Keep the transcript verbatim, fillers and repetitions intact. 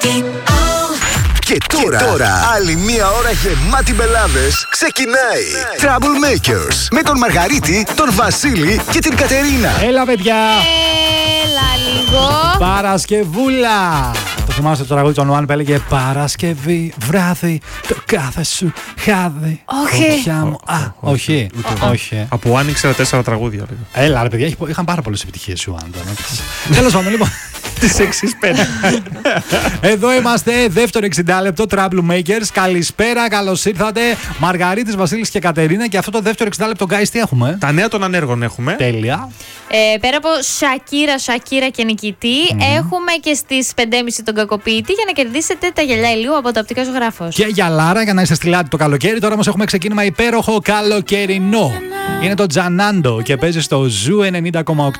Και τώρα, και τώρα, άλλη μία ώρα γεμάτη μπελάδες ξεκινάει. Troublemakers με τον Μαργαρίτη, τον Βασίλη και την Κατερίνα. Έλα, παιδιά! Έλα λίγο. Παρασκευούλα! Το θυμάστε το τραγούδι των Λουάν που έλεγε Παρασκευή βράδυ, το κάθε σου χάδι. Όχι. Μου. Α, όχι. Όχι. Από αν ήξερα τέσσερα τραγούδια. Έλα, ρε παιδιά, είχαν πάρα πολλές επιτυχίες σου, Άντων. Τέλος πάντων, λοιπόν. Τις εξής πέντε. Εδώ είμαστε, δεύτερο εξήντα λεπτό Troublemakers. Καλησπέρα, καλώς ήρθατε. Μαργαρίτης, Βασίλης και Κατερίνα. Και αυτό το δεύτερο εξήντα λεπτό, guys, τι έχουμε? Τα νέα των ανέργων έχουμε. Τέλεια. Ε, πέρα από Σακύρα, Σακύρα και Νικητή, mm. έχουμε και στις πέντε και μισή τον Κακοποιητή για να κερδίσετε τα γυαλιά ηλίου από το Οπτικά Ζωγράφος. Και για Λάρα, για να είστε στη Λάτη το καλοκαίρι. Τώρα όμως έχουμε ξεκίνημα υπέροχο καλοκαιρινό. Είναι το Τζανάντο και παίζει στο Ζου ενενήντα κόμμα οκτώ.